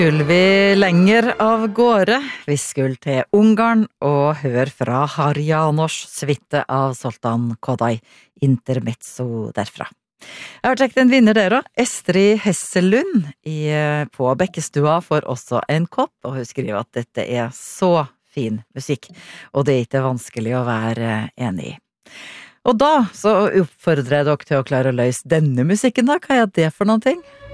Skulle vi lenger av gårde, vi skulle til Ungarn og høre fra Harjanos suite av Zoltán Kodály, intermezzo derfra. Jeg har tjekket en vinner der også, Estrid Hesselund på Bekkestua for også en kopp, og hun skriver at dette er så fin musikk, og det er ikke vanskelig å være enig i. Og da så oppfordrer jeg dere til å klare å løse denne musikken da, hva er det for noen ting?